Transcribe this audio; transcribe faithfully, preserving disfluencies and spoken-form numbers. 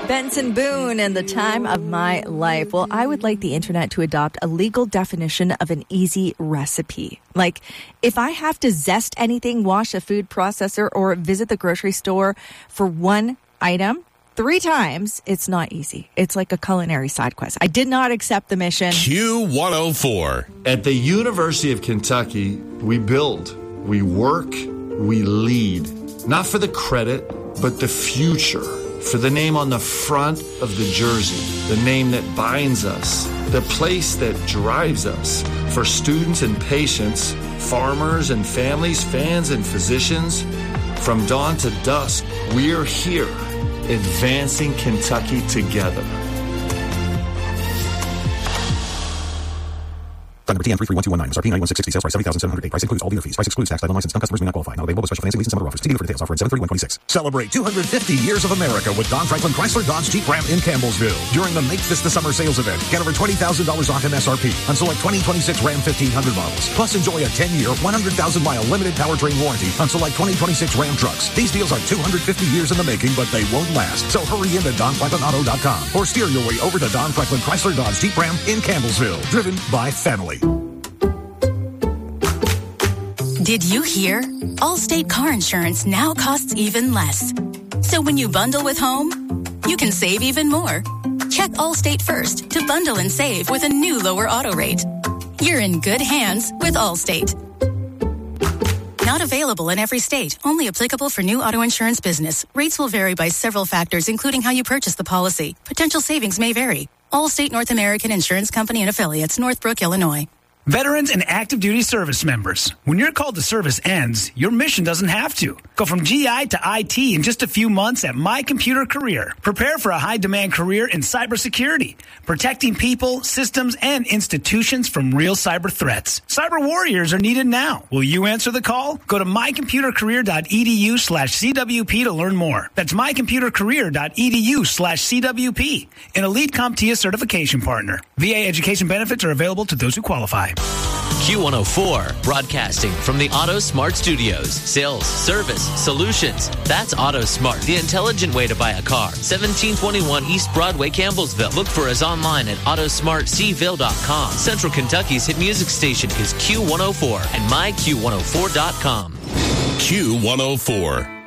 Benson Boone and the time of my life. Well, I would like the internet to adopt a legal definition of an easy recipe. Like, if I have to zest anything, wash a food processor, or visit the grocery store for one item three times, it's not easy. It's like a culinary side quest. I did not accept the mission. Q one oh four. At the University of Kentucky, we build, we work, we lead. Not for the credit, but the future. For the name on the front of the jersey, the name that binds us, the place that drives us. For students and patients, farmers and families, fans and physicians, from dawn to dusk, we're here, advancing Kentucky together. Number T N three three one two one nine. S R P nine one six sixty. Sales price seventy thousand seven hundred eight. Price includes all dealer fees. Price excludes tax. Title license. Non-customers may not qualify. Not available with special financing leads and summer offers. See dealer for details. Offer at seven thirty-one twenty-six. Celebrate two hundred fifty years of America with Don Franklin Chrysler Dodge Jeep Ram in Campbellsville during the Make This the Summer sales event. Get over twenty thousand dollars off M S R P on select twenty twenty-six Ram fifteen hundred models. Plus, enjoy a ten-year, one hundred thousand mile limited powertrain warranty on select twenty twenty-six Ram trucks. These deals are two hundred fifty years in the making, but they won't last. So hurry into Don Franklin Auto dot com or steer your way over to Don Franklin Chrysler Dodge Jeep Ram in Campbellsville. Driven by family. Did you hear? Allstate car insurance now costs even less. So when you bundle with home, you can save even more. Check Allstate first to bundle and save with a new lower auto rate. You're in good hands with Allstate. Not available in every state. Only applicable for new auto insurance business. Rates will vary by several factors, including how you purchase the policy. Potential savings may vary. Allstate North American Insurance Company and Affiliates, Northbrook, Illinois. Veterans and active duty service members, when your call to service ends, your mission doesn't have to. Go from G I to I T in just a few months at My Computer Career. Prepare for a high-demand career in cybersecurity, protecting people, systems, and institutions from real cyber threats. Cyber warriors are needed now. Will you answer the call? Go to mycomputercareer.edu slash CWP to learn more. That's mycomputercareer.edu slash CWP, an Elite CompTIA certification partner. V A education benefits are available to those who qualify. Q one oh four, broadcasting from the Auto Smart Studios. Sales, service, solutions. That's Auto Smart, the intelligent way to buy a car. seventeen twenty-one East Broadway, Campbellsville. Look for us online at auto smart c ville dot com. Central Kentucky's hit music station is Q one oh four and my q one oh four dot com. Q one oh four.